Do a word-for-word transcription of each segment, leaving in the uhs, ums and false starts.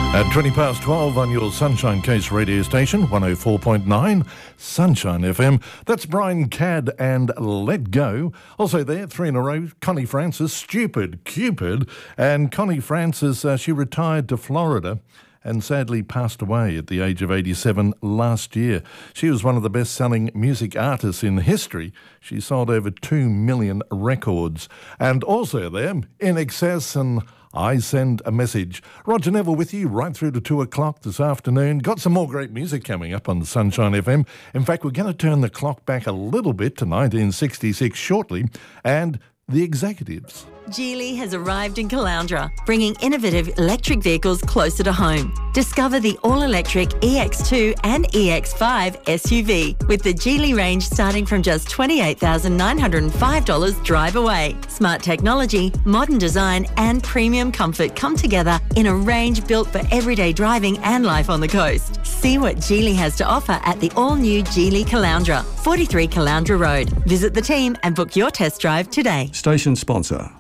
At twenty past twelve on your Sunshine Coast radio station, one oh four point nine Sunshine F M. That's Brian Cadd and Let Go. Also there, three in a row, Connie Francis, Stupid Cupid. And Connie Francis, uh, she retired to Florida and sadly passed away at the age of eighty-seven last year. She was one of the best-selling music artists in history. She sold over two million records. And also there, In Excess and I Send a Message. Roger Neville with you right through to two o'clock this afternoon. Got some more great music coming up on Sunshine F M. In fact, we're going to turn the clock back a little bit to nineteen sixty-six shortly, and The Executives. Geely has arrived in Caloundra, bringing innovative electric vehicles closer to home. Discover the all-electric E X two and E X five S U V with the Geely range starting from just twenty-eight thousand nine hundred five dollars drive away. Smart technology, modern design and premium comfort come together in a range built for everyday driving and life on the coast. See what Geely has to offer at the all-new Geely Caloundra, forty-three Caloundra Road. Visit the team and book your test drive today. Station sponsor.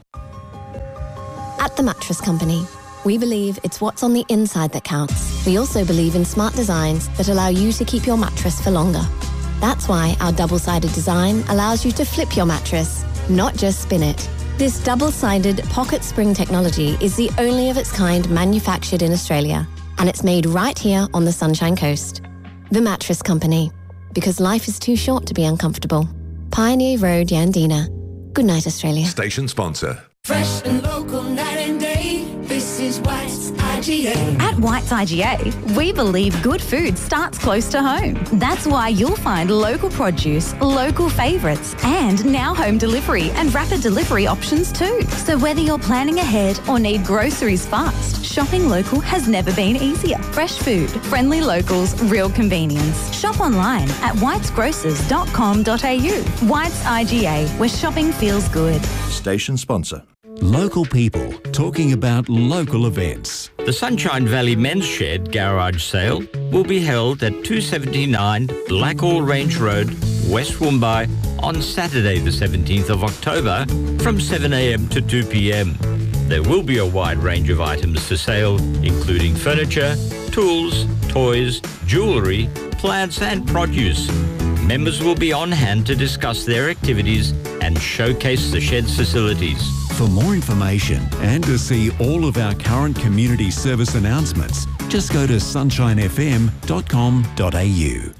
At The Mattress Company, we believe it's what's on the inside that counts. We also believe in smart designs that allow you to keep your mattress for longer. That's why our double-sided design allows you to flip your mattress, not just spin it. This double-sided pocket spring technology is the only of its kind manufactured in Australia, and it's made right here on the Sunshine Coast. The Mattress Company, because life is too short to be uncomfortable. Pioneer Road, Yandina. Good night, Australia. Station sponsor. Fresh and local night and day. This is White's I G A. At White's I G A, we believe good food starts close to home. That's why you'll find local produce, local favourites, and now home delivery and rapid delivery options too. So whether you're planning ahead or need groceries fast, shopping local has never been easier. Fresh food, friendly locals, real convenience. Shop online at whites grocers dot com dot a u. White's I G A, where shopping feels good. Station sponsor. Local people talking about local events. The Sunshine Valley Men's Shed Garage Sale will be held at two seventy-nine Blackall Range Road, West Woombye, on Saturday the seventeenth of October from seven a m to two p m. There will be a wide range of items for sale, including furniture, tools, toys, jewellery, plants and produce. Members will be on hand to discuss their activities and showcase the shed's facilities. For more information and to see all of our current community service announcements, just go to sunshine f m dot com dot a u.